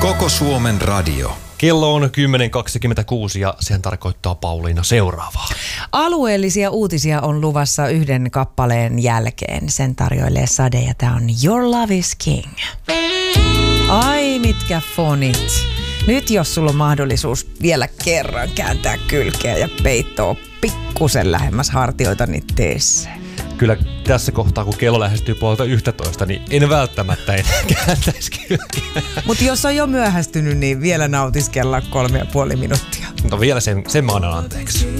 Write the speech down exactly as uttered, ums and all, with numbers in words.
Koko Suomen radio. Kello on kymmenen kaksikymmentäkuusi ja sehän tarkoittaa Pauliina seuraavaa. Alueellisia uutisia on luvassa yhden kappaleen jälkeen. Sen tarjoilee Sade ja tää on Your Love is King. Ai mitkä fonit. Nyt jos sulla on mahdollisuus vielä kerran kääntää kylkeä ja peittoa pikkusen lähemmäs hartioita, niin tee se. Kyllä tässä kohtaa, kun kello lähestyy puolta yhtätoista, niin en välttämättä enää kääntäisi kylkeä. Mutta jos on jo myöhästynyt, niin vielä nautiskellaan kolme ja puoli minuuttia. No vielä sen, sen mä annan anteeksi.